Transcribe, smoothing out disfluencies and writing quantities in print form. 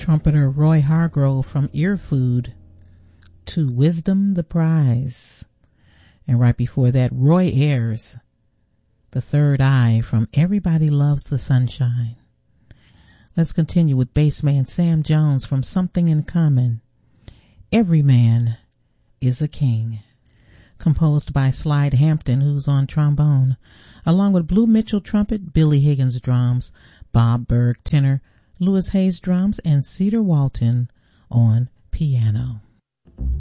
trumpeter Roy Hargrove from Earfood to Wisdom the Prize. And right before that, Roy Ayers, The Third Eye from Everybody Loves the Sunshine. Let's continue with bassman Sam Jones from Something in Common, Every Man is a King, composed by Slide Hampton, who's on trombone, along with Blue Mitchell trumpet, Billy Higgins drums, Bob Berg tenor, Louis Hayes drums, and Cedar Walton on piano.